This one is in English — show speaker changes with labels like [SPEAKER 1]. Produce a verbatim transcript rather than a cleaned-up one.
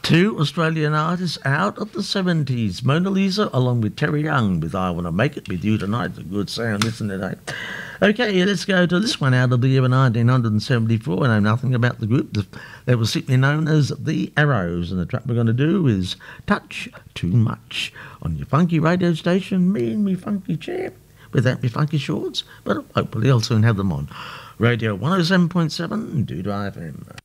[SPEAKER 1] Two Australian artists out of the seventies. Mona Lisa along with Terry Young with I Wanna Make It With You Tonight. A good sound, isn't it, eh? Okay, let's go to this one out of the year nineteen seventy-four. I know nothing about the group. They were simply known as The Arrows, and the track we're going to do is Touch Too Much on your funky radio station, me and me funky chair, without me funky shorts, but hopefully I'll soon have them on. Radio one oh seven point seven, Doodah F M.